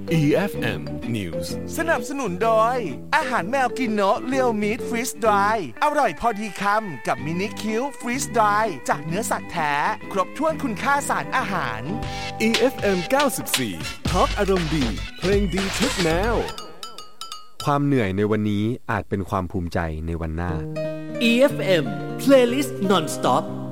EFM News สนับสนุนโดยอาหารแมวกินโนะเรียวมีทฟรีสดรายอร่อยพอดีคำกับมินิคิวฟรีสดรายจากเนื้อสัตว์แท้ครบถ้วนคุณค่าสารอาหาร EFM 94 Talk อารมณ์ดีเพลงดีทุกแนวความเหนื่อยในวันนี้อาจเป็นความภูมิใจในวันหน้า EFM Playlist Non-Stop